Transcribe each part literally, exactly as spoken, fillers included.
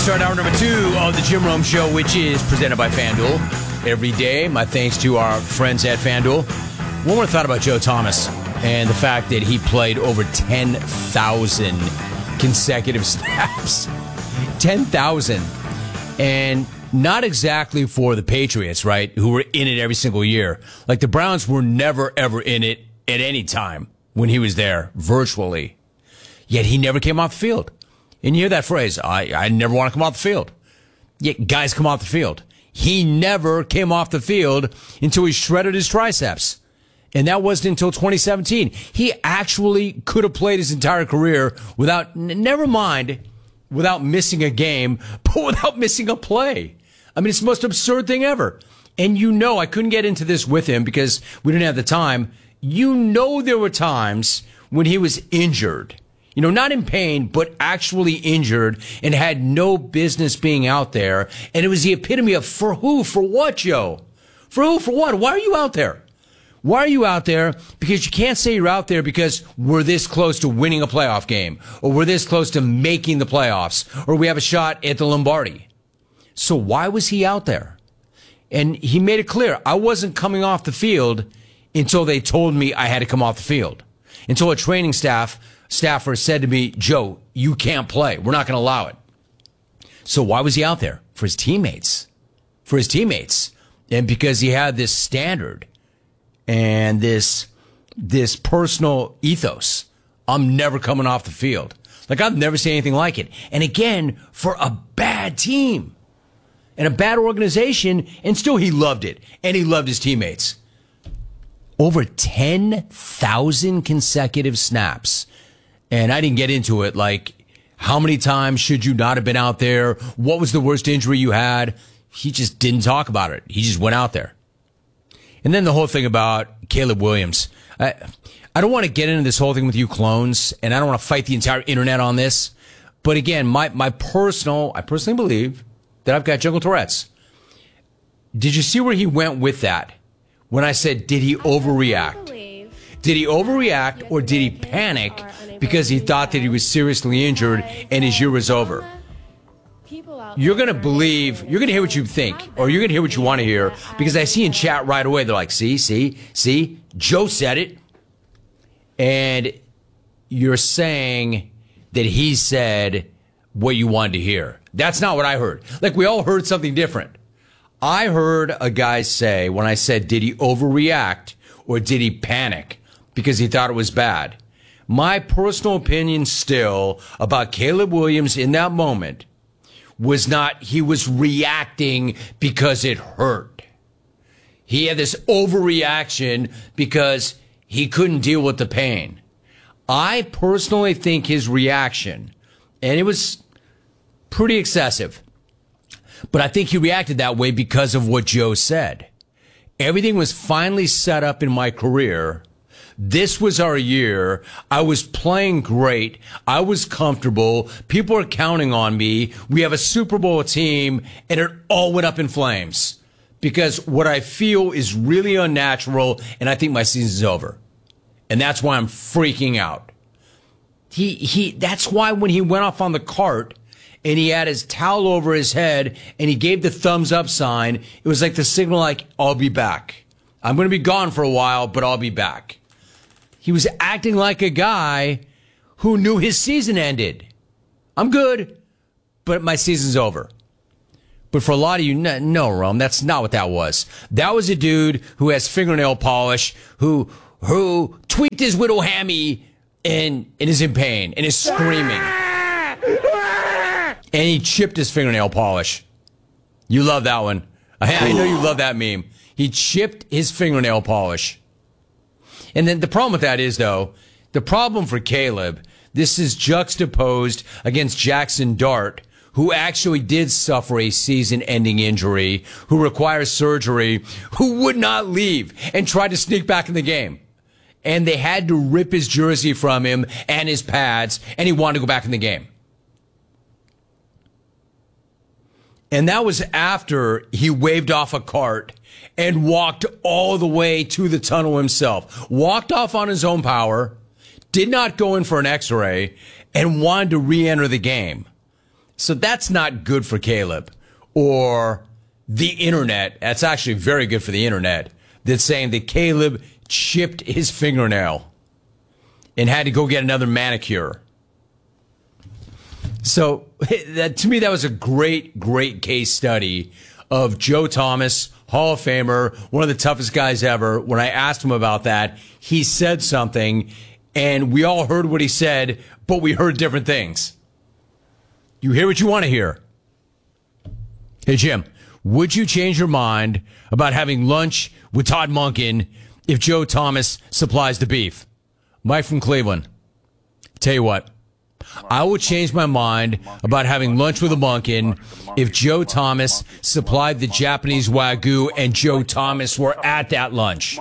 start hour number two of the Jim Rome Show, which is presented by FanDuel. Every day, my thanks to our friends at FanDuel. One more thought about Joe Thomas and the fact that he played over ten thousand consecutive snaps. ten thousand. And not exactly for the Patriots, right, who were in it every single year. Like, the Browns were never, ever in it at any time when he was there, virtually. Yet he never came off the field. And you hear that phrase, I, I never want to come off the field. Yet guys come off the field. He never came off the field until he shredded his triceps. And that wasn't until twenty seventeen. He actually could have played his entire career without, n- never mind, without missing a game, but without missing a play. I mean, it's the most absurd thing ever. And you know, I couldn't get into this with him because we didn't have the time. You know there were times when he was injured. You know, not in pain, but actually injured and had no business being out there. And it was the epitome of, for who? For what, Joe? For who? For what? Why are you out there? Why are you out there? Because you can't say you're out there because we're this close to winning a playoff game, or we're this close to making the playoffs, or we have a shot at the Lombardi. So why was he out there? And he made it clear, I wasn't coming off the field until they told me I had to come off the field. Until a training staff staffer said to me, Joe, you can't play. We're not going to allow it. So why was he out there? For his teammates. For his teammates. And because he had this standard and this this personal ethos. I'm never coming off the field. Like, I've never seen anything like it. And again, for a bad team and a bad organization, and still he loved it. And he loved his teammates. Over ten thousand consecutive snaps. And I didn't get into it, like, how many times should you not have been out there? What was the worst injury you had? He just didn't talk about it. He just went out there. And then the whole thing about Caleb Williams. I, I don't want to get into this whole thing with you clones, and I don't want to fight the entire internet on this. But again, my, my personal, I personally believe that I've got jungle Tourette's. Did you see where he went with that? When I said, did he overreact? Did he overreact, or did he panic because he thought that he was seriously injured and his year was over? You're going to believe, you're going to hear what you think, or you're going to hear what you want to hear, because I see in chat right away, they're like, see, see, see, Joe said it. And you're saying that he said what you wanted to hear. That's not what I heard. Like, we all heard something different. I heard a guy say, when I said, did he overreact or did he panic because he thought it was bad? My personal opinion still about Caleb Williams in that moment was not he was reacting because it hurt. He had this overreaction because he couldn't deal with the pain. I personally think his reaction, and it was pretty excessive, but I think he reacted that way because of what Joe said. Everything was finally set up in my career. This was our year. I was playing great. I was comfortable. People are counting on me. We have a Super Bowl team, and it all went up in flames because what I feel is really unnatural, and I think my season's over. And that's why I'm freaking out. He, he, that's why when he went off on the cart and he had his towel over his head and he gave the thumbs up sign, it was like the signal, like, I'll be back. I'm going to be gone for a while, but I'll be back. He was acting like a guy who knew his season ended. I'm good, but my season's over. But for a lot of you, no, no, Rome, that's not what that was. That was a dude who has fingernail polish, who who tweaked his widow hammy and, and is in pain and is screaming. And he chipped his fingernail polish. You love that one. I, I know you love that meme. He chipped his fingernail polish. And then the problem with that is, though, the problem for Caleb, this is juxtaposed against Jackson Dart, who actually did suffer a season-ending injury, who requires surgery, who would not leave and tried to sneak back in the game. And they had to rip his jersey from him and his pads, and he wanted to go back in the game. And that was after he waved off a cart and walked all the way to the tunnel himself. Walked off on his own power, did not go in for an x-ray, and wanted to re-enter the game. So that's not good for Caleb. Or the internet, that's actually very good for the internet, that's saying that Caleb chipped his fingernail and had to go get another manicure. So that, to me, that was a great, great case study of Joe Thomas, Hall of Famer, one of the toughest guys ever. When I asked him about that, he said something, and we all heard what he said, but we heard different things. You hear what you want to hear. Hey, Jim, would you change your mind about having lunch with Todd Monken if Joe Thomas supplies the beef? Mike from Cleveland. Tell you what, I would change my mind about having lunch with a Monken if Joe Thomas supplied the Japanese Wagyu and Joe Thomas were at that lunch.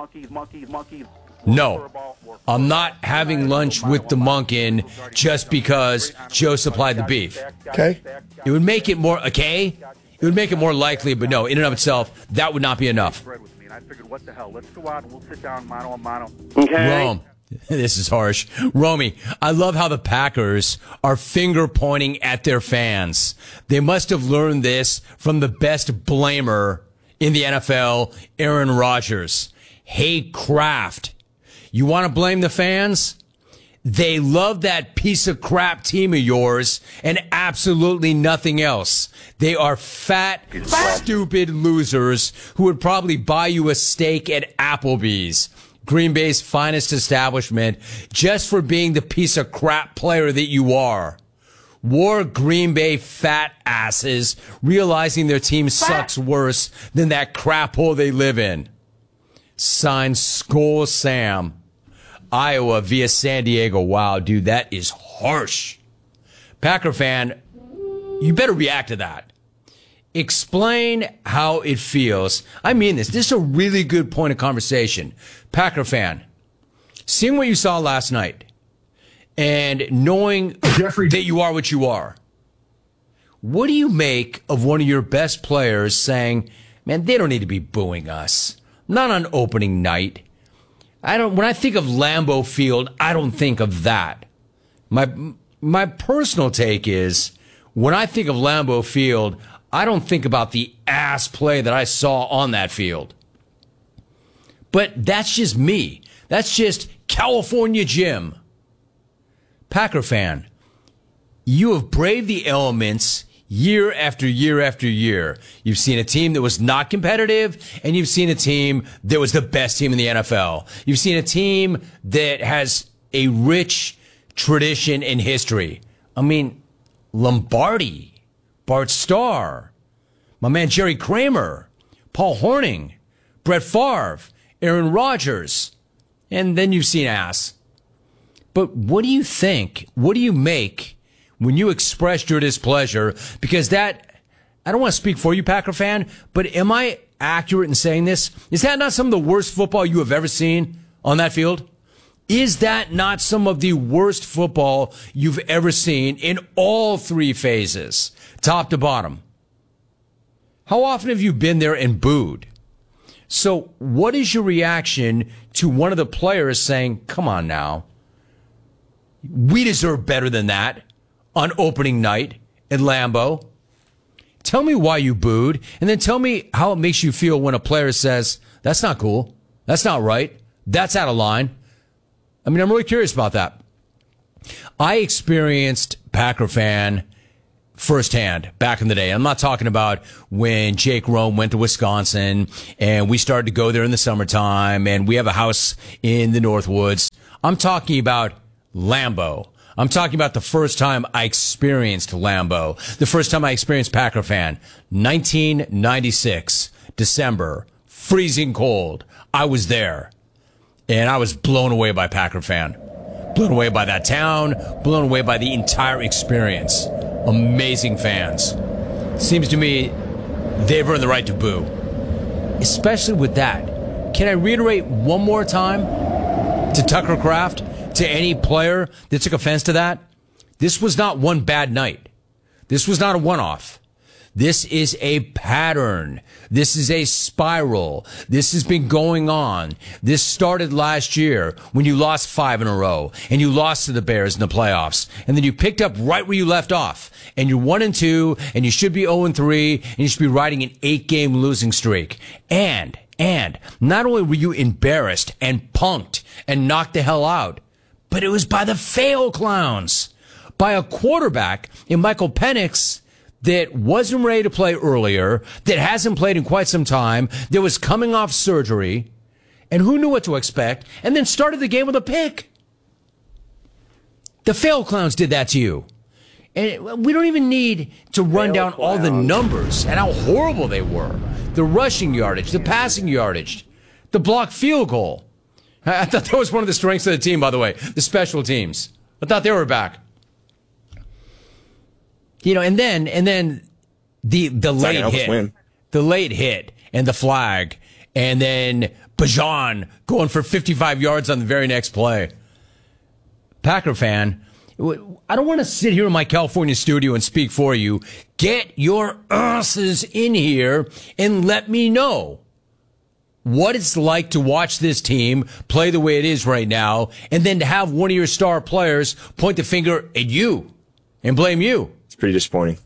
No, I'm not having lunch with the Monken just because Joe supplied the beef. Okay. It would make it more, okay? It would make it more likely, but no, in and of itself, that would not be enough. I figured, what the hell? Let's go out and we'll sit down mano a mano. Okay. Rome. This is harsh. Romy, I love how the Packers are finger pointing at their fans. They must have learned this from the best blamer in the N F L, Aaron Rodgers. Hey, Kraft, you want to blame the fans? They love that piece of crap team of yours and absolutely nothing else. They are fat, stupid losers who would probably buy you a steak at Applebee's, Green Bay's finest establishment, just for being the piece of crap player that you are. War Green Bay fat asses realizing their team sucks worse than that crap hole they live in. Signed, Skull Sam. Iowa via San Diego. Wow, dude, that is harsh. Packer fan, you better react to that. Explain how it feels. I mean this. This is a really good point of conversation. Packer fan, seeing what you saw last night and knowing Jeffrey that you are what you are, what do you make of one of your best players saying, man, they don't need to be booing us. Not on opening night. I don't, when I think of Lambeau Field, I don't think of that. My, my personal take is when I think of Lambeau Field, I don't think about the ass play that I saw on that field. But that's just me. That's just California Jim. Packer fan, you have braved the elements year after year after year. You've seen a team that was not competitive, and you've seen a team that was the best team in the N F L. You've seen a team that has a rich tradition and history. I mean, Lombardi, Bart Starr, my man Jerry Kramer, Paul Hornung, Brett Favre, Aaron Rodgers, and then you've seen ass. But what do you think? What do you make when you expressed your displeasure? Because that, I don't want to speak for you, Packer fan, but am I accurate in saying this? Is that not some of the worst football you have ever seen on that field? Is that not some of the worst football you've ever seen in all three phases, top to bottom? How often have you been there and booed? So what is your reaction to one of the players saying, come on now, we deserve better than that on opening night at Lambeau? Tell me why you booed, and then tell me how it makes you feel when a player says, that's not cool, that's not right, that's out of line. I mean, I'm really curious about that. I experienced, Packer fan, firsthand back in the day. I'm not talking about when Jake Rome went to Wisconsin and we started to go there in the summertime and we have a house in the Northwoods. I'm talking about Lambeau. I'm talking about the first time I experienced Lambeau. The first time I experienced Packer fan. nineteen ninety-six, December, freezing cold. I was there. And I was blown away by Packer fan. Blown away by that town. Blown away by the entire experience. Amazing fans. Seems to me they've earned the right to boo. Especially with that. Can I reiterate one more time to Tucker Kraft, to any player that took offense to that? This was not one bad night. This was not a one-off. This is a pattern. This is a spiral. This has been going on. This started last year when you lost five in a row and you lost to the Bears in the playoffs. And then you picked up right where you left off. And you're one and two and you should be oh and three and you should be riding an eight game losing streak. And, and not only were you embarrassed and punked and knocked the hell out, but it was by the fail clowns, by a quarterback in Michael Penix that wasn't ready to play earlier, that hasn't played in quite some time, that was coming off surgery, and who knew what to expect, and then started the game with a pick. The fail clowns did that to you. And we don't even need to run fail down clowns. All the numbers and how horrible they were. The rushing yardage, the passing yardage, the blocked field goal. I thought that was one of the strengths of the team, by the way, the special teams. I thought they were back. You know, and then and then the the late hit, the late hit, and the flag, and then Bajan going for fifty-five yards on the very next play. Packer fan, I don't want to sit here in my California studio and speak for you. Get your asses in here and let me know what it's like to watch this team play the way it is right now, and then to have one of your star players point the finger at you and blame you. It's pretty disappointing.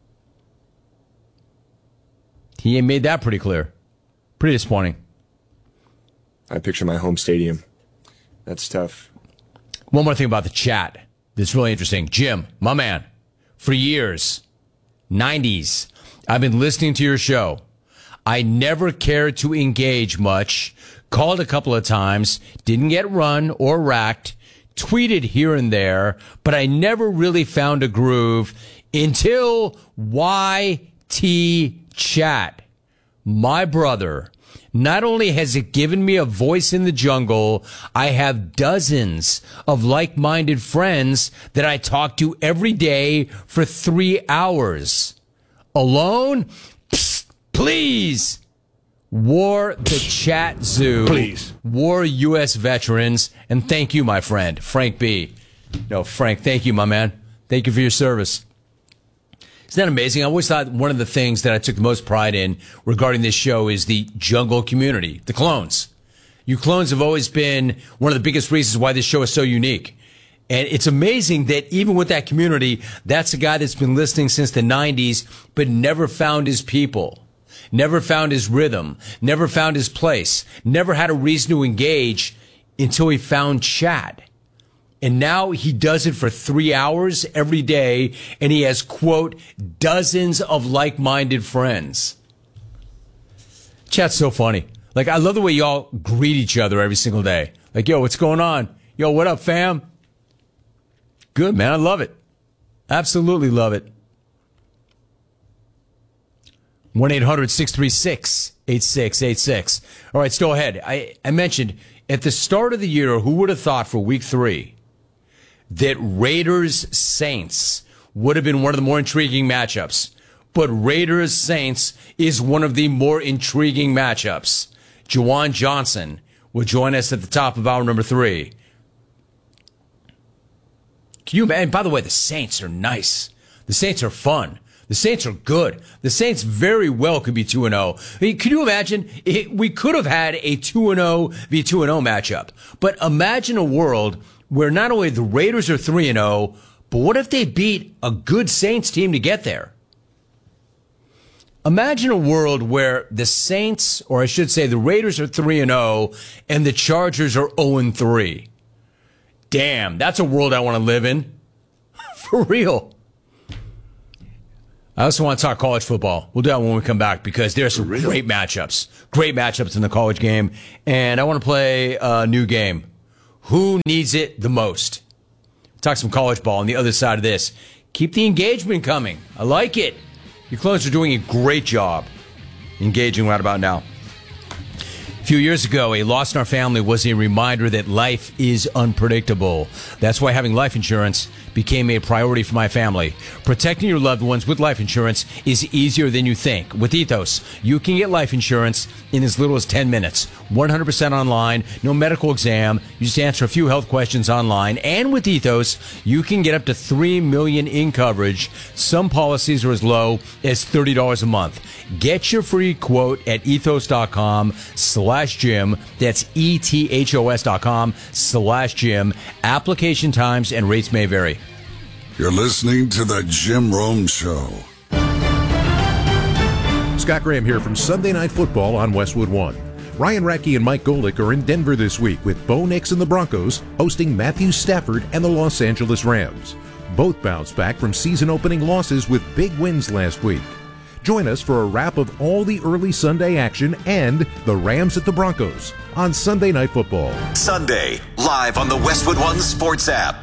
He made that pretty clear. Pretty disappointing. I picture my home stadium. That's tough. One more thing about the chat that's really interesting. Jim, my man, for years, nineties, I've been listening to your show. I never cared to engage much, called a couple of times, didn't get run or racked, tweeted here and there, but I never really found a groove until Y T Chat. My brother, not only has it given me a voice in the jungle, I have dozens of like-minded friends that I talk to every day for three hours. Alone? Psst, please. War the Chat Zoo. Please. War U S veterans. And thank you, my friend, Frank B. No, Frank, thank you, my man. Thank you for your service. Isn't that amazing? I always thought one of the things that I took the most pride in regarding this show is the jungle community, the clones. You clones have always been one of the biggest reasons why this show is so unique. And it's amazing that even with that community, that's a guy that's been listening since the nineties, but never found his people, never found his rhythm, never found his place, never had a reason to engage until he found chat. And now he does it for three hours every day, and he has, quote, dozens of like-minded friends. Chat's so funny. Like, I love the way y'all greet each other every single day. Like, yo, what's going on? Yo, what up, fam? Good, man. I love it. Absolutely love it. one eight hundred six three six eight six eight six. All right, still ahead. I, I mentioned at the start of the year, who would have thought for week three that Raiders-Saints would have been one of the more intriguing matchups. But Raiders-Saints is one of the more intriguing matchups. Juwan Johnson will join us at the top of hour number three. Can you imagine? And by the way, the Saints are nice. The Saints are fun. The Saints are good. The Saints very well could be two and oh. I mean, can you imagine? It, we could have had a two and oh v two and oh matchup. But imagine a world where not only the Raiders are three and oh, but what if they beat a good Saints team to get there? Imagine a world where the Saints, or I should say the Raiders are three and oh, and the Chargers are oh and three. Damn, that's a world I want to live in. For real. I also want to talk college football. We'll do that when we come back because there's some great matchups. Great matchups in the college game. And I want to play a new game. Who needs it the most? Talk some college ball on the other side of this. Keep the engagement coming. I like it. You clones are doing a great job engaging right about now. A few years ago, a loss in our family was a reminder that life is unpredictable. That's why having life insurance became a priority for my family. Protecting your loved ones with life insurance is easier than you think. With Ethos, you can get life insurance in as little as ten minutes. one hundred percent online, no medical exam. You just answer a few health questions online. And with Ethos, you can get up to three million dollars in coverage. Some policies are as low as thirty dollars a month. Get your free quote at ethos.com slash Jim. That's E-T-H-O-S dot com slash Jim. Application times and rates may vary. You're listening to The Jim Rome Show. Scott Graham here from Sunday Night Football on Westwood One. Ryan Radke and Mike Golick are in Denver this week with Bo Nix and the Broncos hosting Matthew Stafford and the Los Angeles Rams. Both bounced back from season-opening losses with big wins last week. Join us for a wrap of all the early Sunday action and the Rams at the Broncos on Sunday Night Football. Sunday, live on the Westwood One Sports app.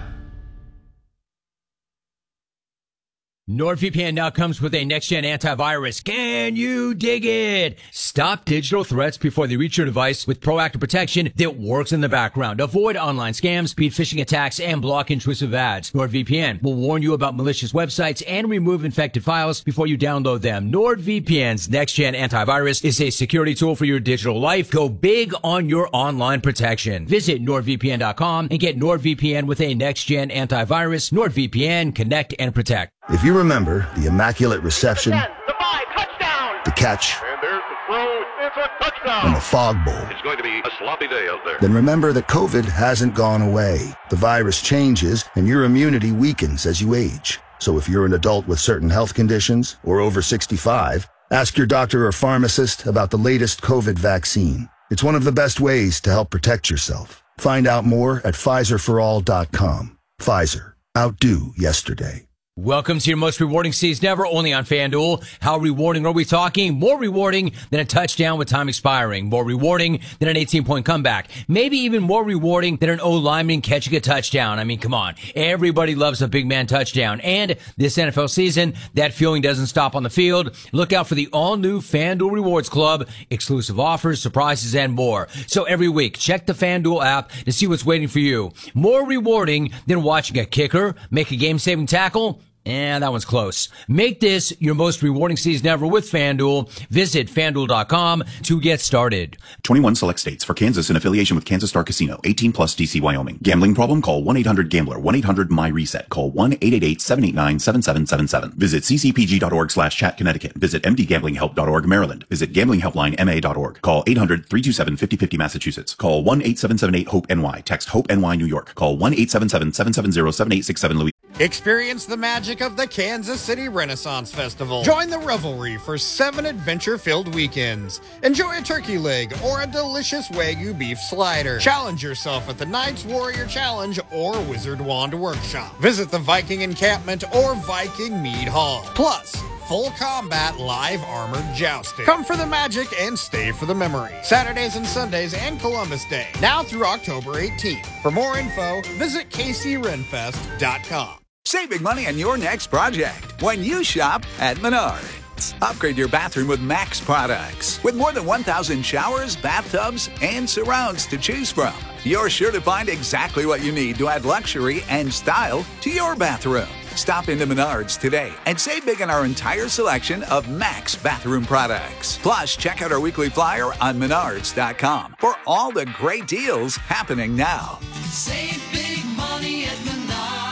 NordVPN now comes with a next-gen antivirus. Can you dig it? Stop digital threats before they reach your device with proactive protection that works in the background. Avoid online scams, speed phishing attacks, and block intrusive ads. NordVPN will warn you about malicious websites and remove infected files before you download them. NordVPN's next-gen antivirus is a security tool for your digital life. Go big on your online protection. Visit NordVPN dot com and get NordVPN with a next-gen antivirus. NordVPN, connect and protect. If you remember the immaculate reception, ten, the five, touchdown. the catch, And there's the throw. It's a touchdown. and the fog bowl, It's going to be a sloppy day out there. then remember that COVID hasn't gone away. The virus changes and your immunity weakens as you age. So if you're an adult with certain health conditions or over sixty-five, ask your doctor or pharmacist about the latest COVID vaccine. It's one of the best ways to help protect yourself. Find out more at Pfizer for all dot com. Pfizer. Outdo yesterday. Welcome to your most rewarding season ever, only on FanDuel. How rewarding are we talking? More rewarding than a touchdown with time expiring. More rewarding than an eighteen-point comeback. Maybe even more rewarding than an O-lineman catching a touchdown. I mean, come on. Everybody loves a big man touchdown. And this N F L season, that feeling doesn't stop on the field. Look out for the all-new FanDuel Rewards Club. Exclusive offers, surprises, and more. So every week, check the FanDuel app to see what's waiting for you. More rewarding than watching a kicker make a game-saving tackle. And that one's close. Make this your most rewarding season ever with FanDuel. Visit FanDuel dot com to get started. twenty-one select states. For Kansas in affiliation with Kansas Star Casino. eighteen plus D C Wyoming. Gambling problem? Call one eight hundred gambler. one eight hundred my reset. Call one eight eight eight seven eight nine seven seven seven seven. Visit ccpg.org slash chat Connecticut. Visit m d gambling help dot org Maryland. Visit gambling helpline m a dot org. Call eight hundred three two seven five oh five oh Massachusetts. Call one eight seven seven eight hope N Y. Text HOPE N Y New York. Call one eight seven seven seven seven zero seven eight six seven Louis. Experience the magic of the Kansas City Renaissance Festival. Join the revelry for seven adventure-filled weekends. Enjoy a turkey leg or a delicious Wagyu beef slider. Challenge yourself at the Knights Warrior Challenge or Wizard Wand Workshop. Visit the Viking Encampment or Viking Mead Hall. Plus, full combat live armored jousting. Come for the magic and stay for the memory. Saturdays and Sundays and Columbus Day. Now through October eighteenth. For more info, visit k c renfest dot com. Save big money on your next project when you shop at Menards. Upgrade your bathroom with Max products. With more than one thousand showers, bathtubs, and surrounds to choose from, you're sure to find exactly what you need to add luxury and style to your bathroom. Stop into Menards today and save big on our entire selection of Max bathroom products. Plus, check out our weekly flyer on menards dot com for all the great deals happening now. Save big money at Menards.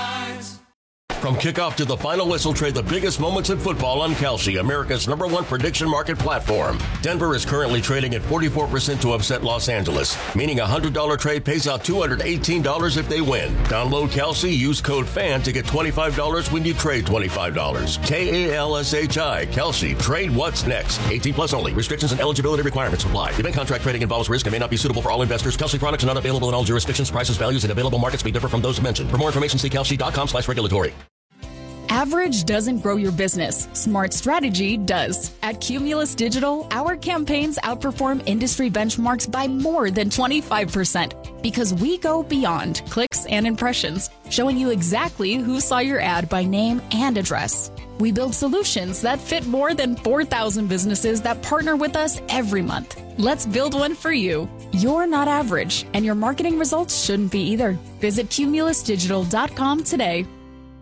From kickoff to the final whistle, trade the biggest moments in football on Kalshi, America's number one prediction market platform. Denver is currently trading at forty-four percent to upset Los Angeles, meaning a one hundred dollars trade pays out two hundred eighteen dollars if they win. Download Kalshi, use code FAN to get twenty-five dollars when you trade twenty-five dollars. K A L S H I, Kalshi. Trade what's next. eighteen plus only. Restrictions and eligibility requirements apply. Event contract trading involves risk and may not be suitable for all investors. Kalshi products are not available in all jurisdictions. Prices, values, and available markets may differ from those mentioned. For more information, see kalshi dot com slash regulatory. Average doesn't grow your business. Smart strategy does. At Cumulus Digital, our campaigns outperform industry benchmarks by more than twenty-five percent because we go beyond clicks and impressions, showing you exactly who saw your ad by name and address. We build solutions that fit more than four thousand businesses that partner with us every month. Let's build one for you. You're not average, and your marketing results shouldn't be either. Visit cumulus digital dot com today.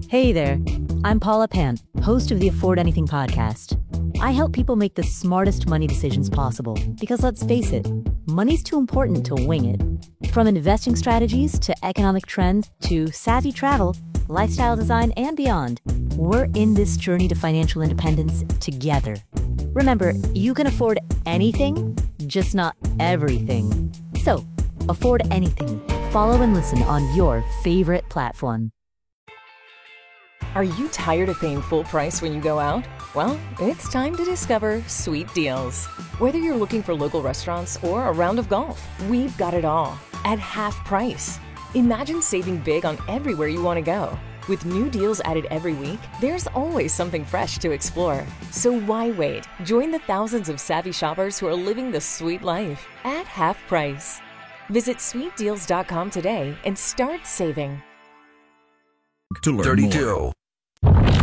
Hey there, I'm Paula Pant, host of the Afford Anything podcast. I help people make the smartest money decisions possible because, let's face it, money's too important to wing it. From investing strategies to economic trends to savvy travel, lifestyle design, and beyond, we're in this journey to financial independence together. Remember, you can afford anything, just not everything. So, afford anything. Follow and listen on your favorite platform. Are you tired of paying full price when you go out? Well, it's time to discover Sweet Deals. Whether you're looking for local restaurants or a round of golf, we've got it all at half price. Imagine saving big on everywhere you want to go. With new deals added every week, there's always something fresh to explore. So why wait? Join the thousands of savvy shoppers who are living the sweet life at half price. Visit sweet deals dot com today and start saving. To learn thirty-two. more.